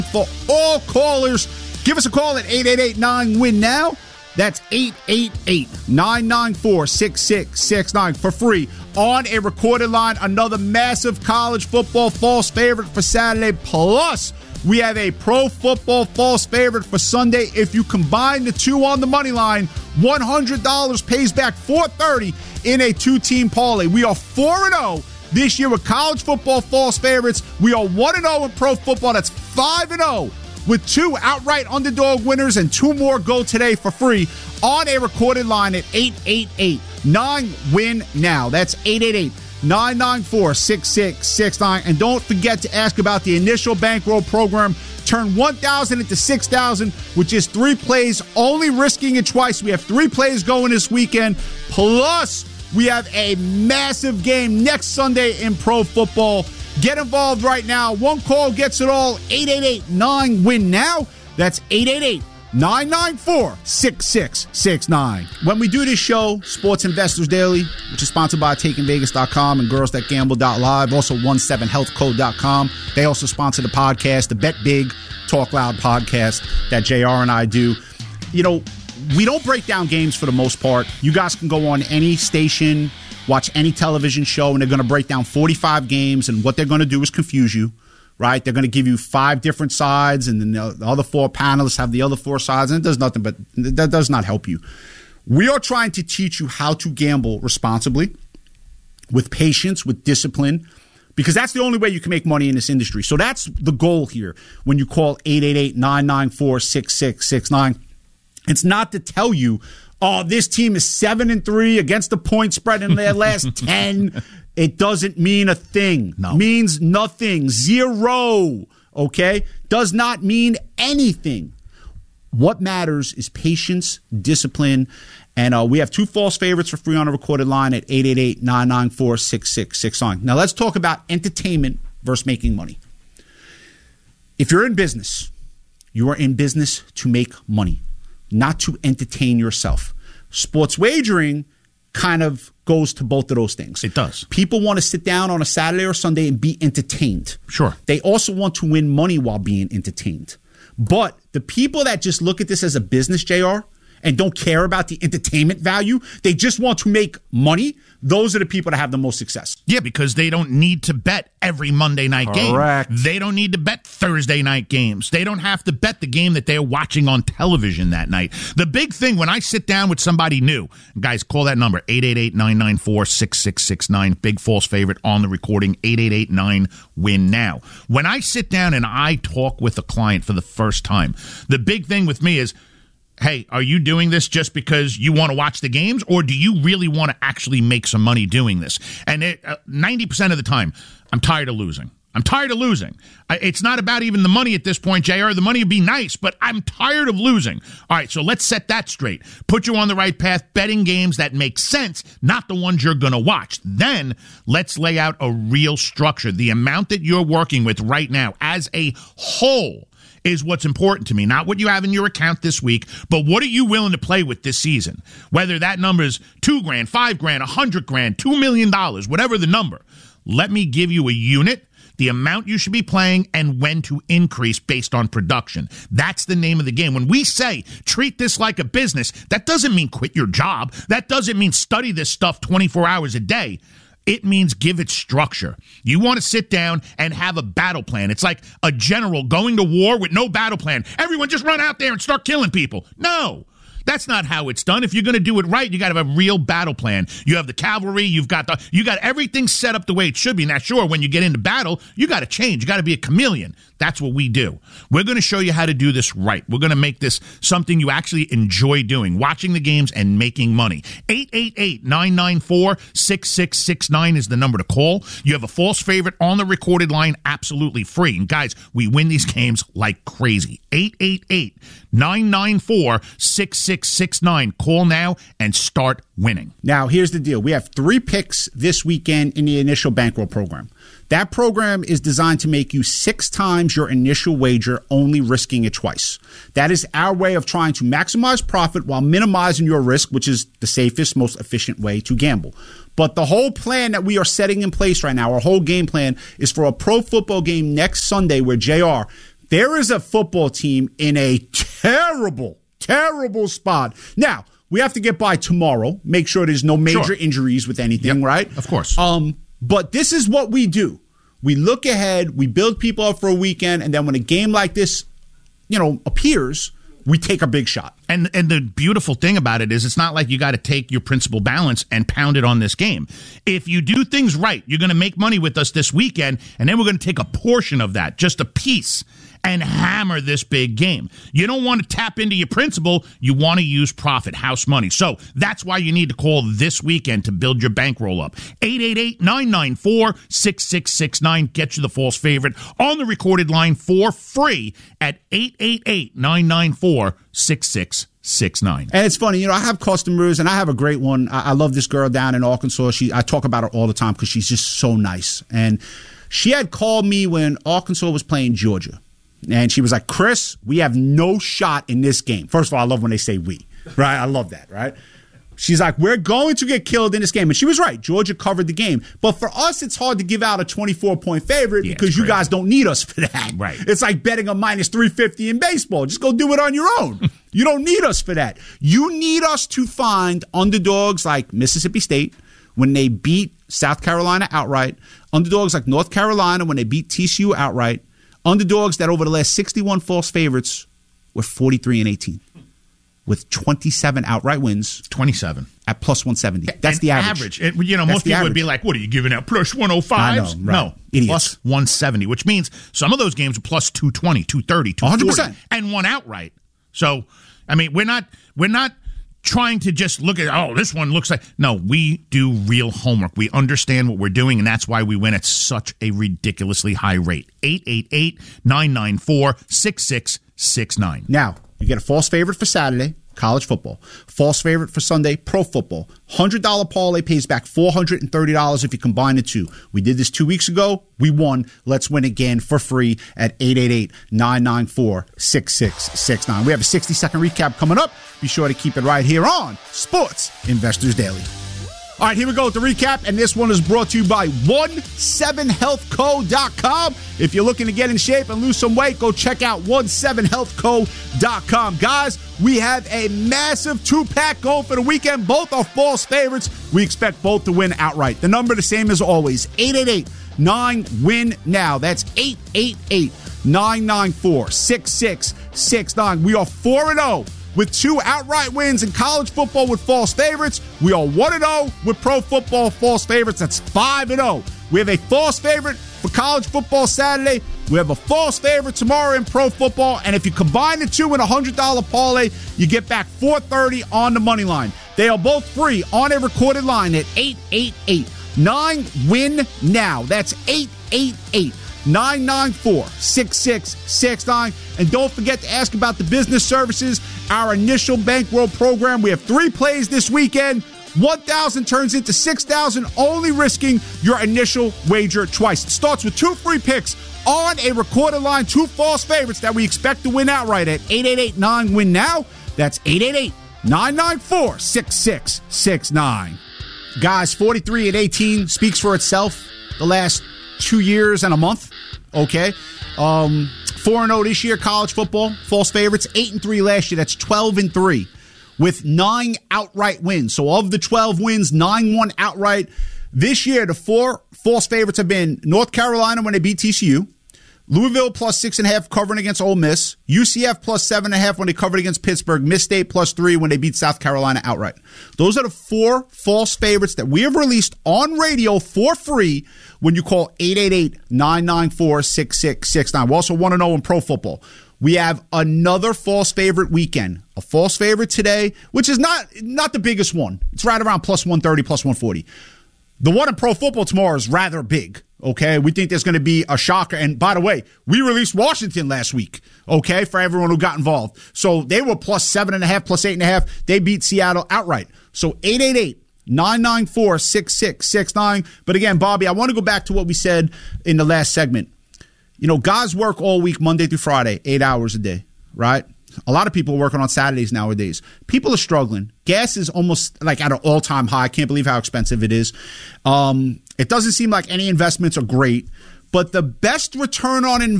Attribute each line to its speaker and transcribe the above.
Speaker 1: For all callers, give us a call at 888-9-WIN-NOW. That's 888-994-6669 for free on a recorded line. Another massive college football false favorite for Saturday. Plus, we have a pro football false favorite for Sunday. If you combine the two on the money line, $100 pays back $430 in a two-team parlay. We are 4-0 this year with college football false favorites. We are 1-0 in pro football. That's 5-0 with two outright underdog winners, and two more go today for free on a recorded line at 888-9-WIN-NOW. That's 888-994-6669. And don't forget to ask about the initial bankroll program. Turn $1,000 into $6,000 with just 3 plays, only risking it twice. We have 3 plays going this weekend. Plus, we have a massive game next Sunday in pro football. Get involved right now. One call gets it all. 888-9-WIN-NOW. That's 888-994-6669. When we do this show, Sports Investors Daily, which is sponsored by TakingVegas.com and GirlsThatGamble.live, also 17healthcode.com. They also sponsor the podcast, the Bet Big, Talk Loud podcast that JR and I do. You know, we don't break down games for the most part. You guys can go on any station, watch any television show, and they're going to break down 45 games, and what they're going to do is confuse you, right? They're going to give you 5 different sides, and then the other 4 panelists have the other 4 sides, and it does nothing, but that does not help you. We are trying to teach you how to gamble responsibly, with patience, with discipline, because that's the only way you can make money in this industry. So that's the goal here when you call 888-994-6669. It's not to tell you, oh, this team is 7-3 against the point spread in their last 10. It doesn't mean a thing. No. Means nothing. 0. Okay? Does not mean anything. What matters is patience, discipline, and we have 2 false favorites for free on a recorded line at 888-994-6669. Now let's talk about entertainment versus making money. If you're in business, you are in business to make money, not to entertain yourself. Sports wagering kind of goes to both of those things.
Speaker 2: It does.
Speaker 1: People want to sit down on a Saturday or Sunday and be entertained.
Speaker 2: Sure.
Speaker 1: They also want to win money while being entertained. But the people that just look at this as a business, JR, and don't care about the entertainment value, they just want to make money, those are the people that have the most success.
Speaker 2: Yeah, because they don't need to bet every Monday night game. They don't need to bet Thursday night games. They don't have to bet the game that they're watching on television that night. The big thing when I sit down with somebody new, guys, call that number, 888-994-6669, big false favorite on the recording, 888-9-WIN-NOW. When I sit down and I talk with a client for the first time, the big thing with me is, hey, are you doing this just because you want to watch the games, or do you really want to actually make some money doing this? And 90% of the time, I'm tired of losing. It's not about even the money at this point, JR. The money would be nice, but I'm tired of losing. All right, so let's set that straight. Put you on the right path, betting games that make sense, not the ones you're going to watch. Then let's lay out a real structure. The amount that you're working with right now as a whole is what's important to me. Not what you have in your account this week, but what are you willing to play with this season? Whether that number is $2,000, $5,000, $100,000, $2 million, whatever the number. Let me give you a unit, the amount you should be playing, and when to increase based on production. That's the name of the game. When we say treat this like a business, that doesn't mean quit your job. That doesn't mean study this stuff 24 hours a day. It means give it structure. You want to sit down and have a battle plan. It's like a general going to war with no battle plan. Everyone just run out there and start killing people. No. That's not how it's done. If you're going to do it right, you got to have a real battle plan. You have the cavalry, you got everything set up the way it should be. Now, sure, when you get into battle, you got to change. You got to be a chameleon. That's what we do. We're going to show you how to do this right. We're going to make this something you actually enjoy doing, watching the games and making money. 888-994-6669 is the number to call. You have a false favorite on the recorded line, absolutely free. And guys, we win these games like crazy. 888-994-6669. Call now and start winning.
Speaker 1: Now, here's the deal. We have 3 picks this weekend in the initial bankroll program. That program is designed to make you 6 times your initial wager, only risking it twice. That is our way of trying to maximize profit while minimizing your risk, which is the safest, most efficient way to gamble. But the whole plan that we are setting in place right now, our whole game plan, is for a pro football game next Sunday where JR, there is a football team in a terrible spot. Now, we have to get by tomorrow, make sure there's no major injuries with anything, right?
Speaker 2: Of course.
Speaker 1: But this is what we do. We look ahead, we build people up for a weekend, and then when a game like this, appears, we take a big shot.
Speaker 2: And the beautiful thing about it is it's not like you got to take your principal balance and pound it on this game. If you do things right, you're going to make money with us this weekend, and then we're going to take a portion of that, just a piece, and hammer this big game. You don't want to tap into your principal. You want to use profit, house money. So that's why you need to call this weekend to build your bankroll up. 888-994-6669. Get you the false favorite on the recorded line for free at 888-994-6669.
Speaker 1: And it's funny, I have customers, and I have a great one. I love this girl down in Arkansas. I talk about her all the time because she's just so nice. And she had called me when Arkansas was playing Georgia. And she was like, Chris, we have no shot in this game. First of all, I love when they say we, right? I love that, right? She's like, we're going to get killed in this game. And she was right. Georgia covered the game. But for us, it's hard to give out a 24-point favorite because you guys don't need us for that.
Speaker 2: Right.
Speaker 1: It's like betting a minus 350 in baseball. Just go do it on your own. You don't need us for that. You need us to find underdogs like Mississippi State when they beat South Carolina outright, underdogs like North Carolina when they beat TCU outright, underdogs that over the last 61 false favorites were 43-18 with 27 outright wins.
Speaker 2: 27
Speaker 1: at plus 170. That's the average.
Speaker 2: Most people would be like, what are you giving out? Plus 105s?
Speaker 1: I know, right.
Speaker 2: No,
Speaker 1: idiots.
Speaker 2: Plus 170, which means some of those games are plus 220, 230, 240, 100%. And one outright. So, I mean, we're not trying to just look at, this one looks like. No, we do real homework. We understand what we're doing, and that's why we win at such a ridiculously high rate. 888-994-6669.
Speaker 1: Now, you get a false favorite for Saturday, college football. False favorite for Sunday, pro football. $100 parlay pays back $430 if you combine the two. We did this 2 weeks ago. We won. Let's win again for free at 888-994-6669. We have a 60-second recap coming up. Be sure to keep it right here on Sports Investors Daily. All right, here we go with the recap, and this one is brought to you by 17healthco.com. If you're looking to get in shape and lose some weight, go check out 17healthco.com. Guys, we have a massive two-pack going for the weekend. Both are false favorites. We expect both to win outright. The number the same as always, 888-9-WIN-NOW. That's 888-994-6669. We are 4-0. With two outright wins in college football with false favorites. We are 1-0 with pro football false favorites. That's 5-0. We have a false favorite for college football Saturday. We have a false favorite tomorrow in pro football. And if you combine the two in a $100 parlay, you get back $430 on the money line. They are both free on a recorded line at 888-9-WIN-NOW. That's 888-994-6669. And don't forget to ask about the business services, our initial bankroll program. We have 3 plays this weekend. 1,000 turns into 6,000, only risking your initial wager twice. It starts with 2 free picks on a recorded line, 2 false favorites that we expect to win outright at 888-9-WIN-NOW. That's 888-994-6669. Guys, 43-18 speaks for itself the last 2 years and a month. Okay. 4-0 this year, college football. False favorites, 8-3 last year. That's 12-3 with 9 outright wins. So of the 12 wins, 9 won outright. This year, the 4 false favorites have been North Carolina when they beat TCU, Louisville plus 6.5 covering against Ole Miss, UCF plus 7.5 when they covered against Pittsburgh, Miss State plus 3 when they beat South Carolina outright. Those are the 4 false favorites that we have released on radio for free when you call 888-994-6669. We also want to know in pro football. We have another false favorite weekend. A false favorite today, which is not the biggest one. It's right around plus 130, plus 140. The one in pro football tomorrow is rather big, okay? We think there's going to be a shocker. And by the way, we released Washington last week, okay, for everyone who got involved. So they were plus 7.5, plus 8.5. They beat Seattle outright. So 888-994-6669. But again, Bobby, I want to go back to what we said in the last segment. You know, guys work all week, Monday through Friday, 8 hours a day, right? A lot of people are working on Saturdays nowadays. People are struggling. Gas is almost like at an all-time high. I can't believe how expensive it is. It doesn't seem like any investments are great, but the best return on investment